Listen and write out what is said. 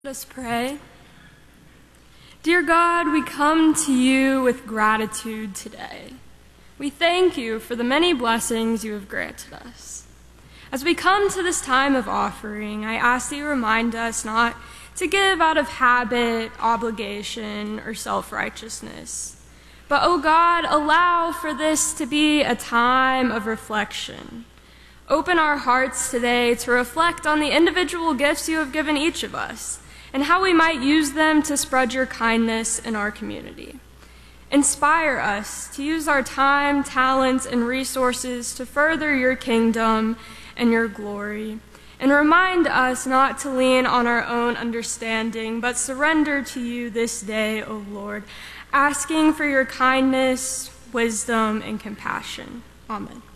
Let us pray. Dear God, we come to you with gratitude today. We thank you for the many blessings you have granted us. As we come to this time of offering, I ask that you remind us not to give out of habit, obligation, or self-righteousness. But, O God, allow for this to be a time of reflection. Open our hearts today to reflect on the individual gifts you have given each of us, and how we might use them to spread your kindness in our community. Inspire us to use our time, talents, and resources to further your kingdom and your glory. And remind us not to lean on our own understanding, but surrender to you this day, O Lord, asking for your kindness, wisdom, and compassion. Amen.